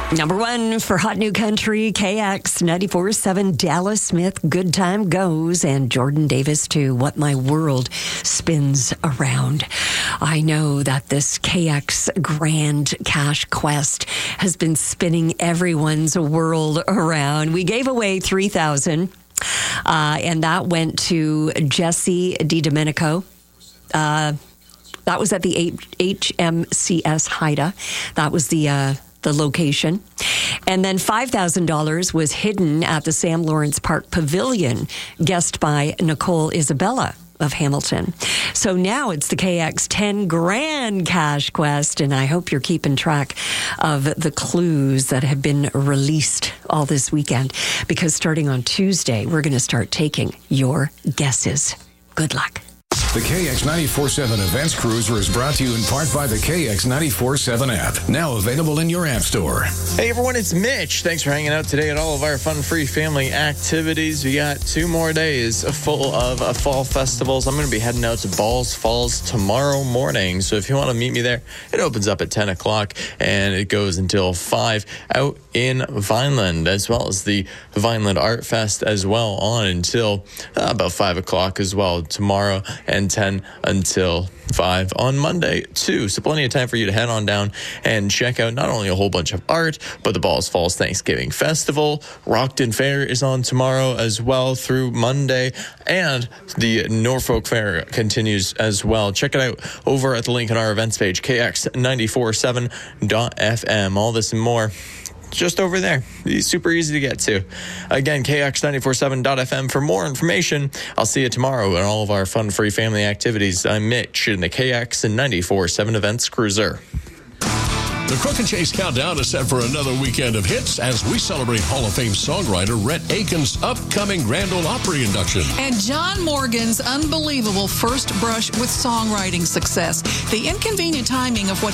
Number one for Hot New Country, KX 94.7, Dallas Smith, Good Time Goes, and Jordan Davis too, What My World Spins Around. I know that this KX Grand Cash Quest has been spinning everyone's world around. We gave away $3,000, and that went to Jesse DiDomenico. That was at the HMCS Haida. That was the location. And then $5,000 was hidden at the Sam Lawrence Park Pavilion, guessed by Nicole Isabella of Hamilton. So now it's the KX 10 Grand Cash Quest, and I hope you're keeping track of the clues that have been released all this weekend, because starting on Tuesday, we're going to start taking your guesses. Good luck. The KX 94.7 Events Cruiser is brought to you in part by the KX 94.7 app, now available in your app store. Hey everyone, it's Mitch. Thanks for hanging out today at all of our fun-free family activities. We got 2 more days full of fall festivals. I'm going to be heading out to Balls Falls tomorrow morning. So if you want to meet me there, it opens up at 10 o'clock and it goes until 5 out in Vineland, as well as the Vineland Art Fest as well, on until about 5 o'clock as well tomorrow, and 10 until 5 on Monday, too. So plenty of time for you to head on down and check out not only a whole bunch of art, but the Balls Falls Thanksgiving Festival. Rockton Fair is on tomorrow as well through Monday, and the Norfolk Fair continues as well. Check it out over at the link on our events page, kx947.fm. All this and more just over there. It's super easy to get to. Again, kx947.fm for more information. I'll see you tomorrow in all of our fun-free family activities. I'm Mitch in the KX 94.7 Events Cruiser. The Crook and Chase Countdown is set for another weekend of hits as we celebrate Hall of Fame songwriter Rhett Akins' upcoming Grand Ole Opry induction. And John Morgan's unbelievable first brush with songwriting success. The inconvenient timing of what